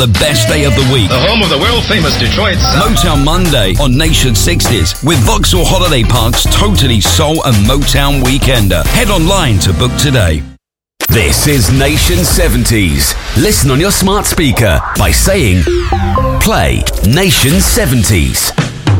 The best day of the week. The home of the world-famous Detroit sound. Motown Monday on Nation 60s with Vauxhall Holiday Park's totally soul and Motown Weekender. Head online to book today. This is Nation 70s. Listen on your smart speaker by saying, play Nation 70s.